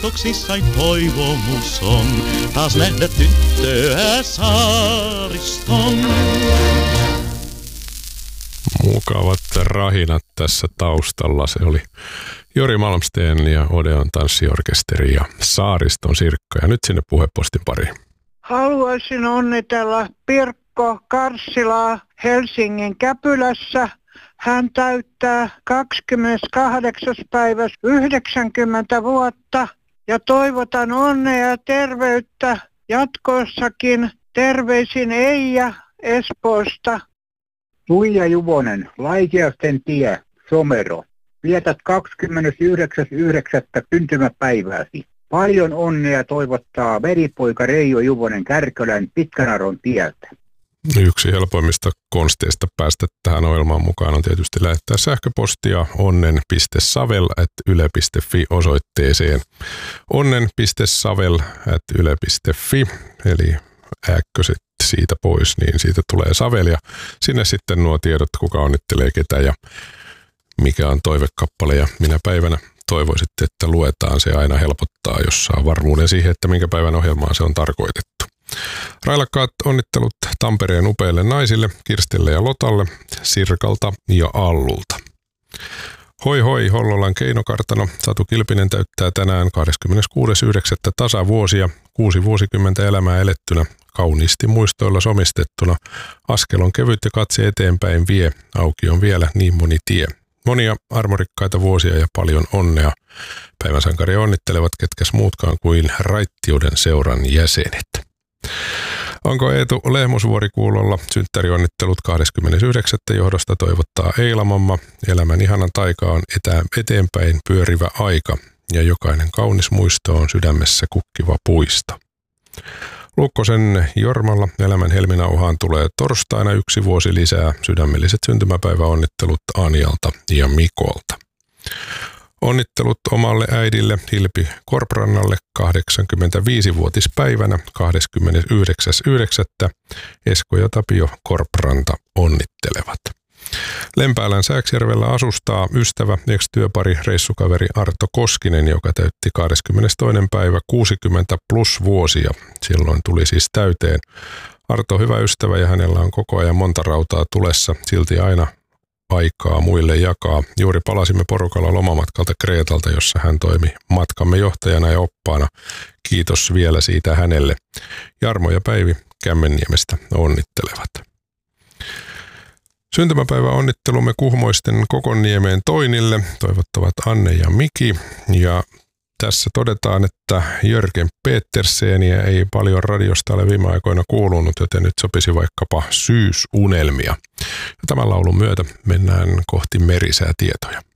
Toksissain toivomus on taas nähdä tyttöä saariston. Mukavat rahinat tässä taustalla. Se oli Jori Malmsteen ja Odeon tanssiorkesteri ja Saariston Sirkka. Ja nyt sinne puhepostin pariin. Haluaisin onnitella Pirkko Karssilaa Helsingin Käpylässä. Hän täyttää 28. päivä 90 vuotta ja toivotan onnea ja terveyttä jatkossakin. Terveisin Eija Espoosta. Tuija Juvonen, Laikeasten tie, Somero. Vietät 29.9. syntymäpäivääsi. Paljon onnea toivottaa velipoika Reijo Juvonen Kärkölän Pitkänaron tieltä. Yksi helpoimmista konsteista päästä tähän ohjelmaan mukaan on tietysti lähettää sähköpostia onnen.savel@yle.fi osoitteeseen onnen.savel@yle.fi, eli ääkköset siitä pois, niin siitä tulee Savel ja sinne sitten nuo tiedot, kuka onnittelee ketä ja mikä on toivekappale ja minä päivänä toivoisitte, että luetaan. Se aina helpottaa, jos saa varmuuden siihen, että minkä päivän ohjelmaan se on tarkoitettu. Railakkaat onnittelut Tampereen upeille naisille, Kirstille ja Lotalle, Sirkalta ja Allulta. Hoi hoi, Hollolan Keinokartano. Satu Kilpinen täyttää tänään 26.9. tasavuosia, 6 vuosikymmentä elämää elettynä, kauniisti muistoilla somistettuna. Askel on kevyt ja katse eteenpäin vie, auki on vielä niin moni tie. Monia armorikkaita vuosia ja paljon onnea. Päivän sankari onnittelevat ketkäs muutkaan kuin Raittiuden seuran jäsenet. Onko Eetu Lehmusvuori kuulolla? Synttärionnittelut 29. johdosta toivottaa Eilamamma. Elämän ihanan taika on eteenpäin pyörivä aika ja jokainen kaunis muisto on sydämessä kukkiva puisto. Lukkosen Jormalla elämän helminauhaan tulee torstaina 1 vuosi lisää. Sydämelliset syntymäpäiväonnittelut Anjalta ja Mikolta. Onnittelut omalle äidille Hilpi Korprannalle 85-vuotispäivänä 29.9. Esko ja Tapio Korpranta onnittelevat. Lempäälän Sääksjärvellä asustaa ystävä, ex-työpari, reissukaveri Arto Koskinen, joka täytti 22. päivä 60 plus vuosia. Silloin tuli siis täyteen. Arto hyvä ystävä ja hänellä on koko ajan monta rautaa tulessa, silti aina aikaa muille jakaa. Juuri palasimme porukalla lomamatkalta Kreetalta, jossa hän toimi matkamme johtajana ja oppaana. Kiitos vielä siitä hänelle. Jarmo ja Päivi Kämmenniemestä onnittelevat. Syntymäpäivä onnittelumme Kuhmoisten Kokonniemeen Toinille. Toivottavat Anne ja Miki. Ja tässä todetaan, että Jörgen Peterseniä ei paljon radiosta ole viime aikoina kuulunut, joten nyt sopisi vaikkapa Syysunelmia. Ja tämän laulun myötä mennään kohti merisäätietoja.